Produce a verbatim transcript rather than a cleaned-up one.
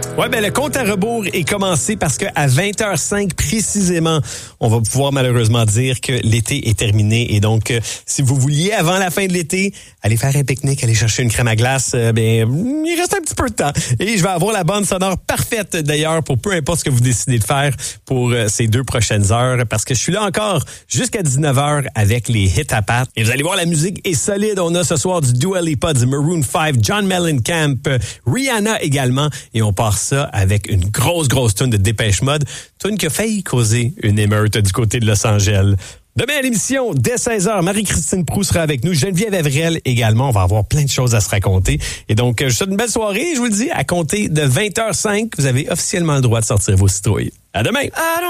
Ouais, ben le compte à rebours est commencé parce que à vingt heures cinq précisément, on va pouvoir malheureusement dire que l'été est terminé. Et donc, euh, si vous vouliez avant la fin de l'été aller faire un pique-nique, aller chercher une crème à glace, euh, ben il reste un petit peu de temps. Et je vais avoir la bande sonore parfaite d'ailleurs pour peu importe ce que vous décidez de faire pour euh, ces deux prochaines heures, parce que je suis là encore jusqu'à dix-neuf heures avec les hits à pattes. Et vous allez voir, la musique est solide. On a ce soir du Dua Lipa, du Maroon five, John Mellencamp, euh, Rihanna également, et on part ça avec une grosse, grosse tune de Dépêche Mode, tune qui a failli causer une émeute du côté de Los Angeles. Demain à l'émission, dès seize heures, Marie-Christine Proulx sera avec nous, Geneviève Evrel également. On va avoir plein de choses à se raconter. Et donc, je vous souhaite une belle soirée. Je vous le dis, à compter de vingt heures cinq, vous avez officiellement le droit de sortir vos citrouilles. À demain!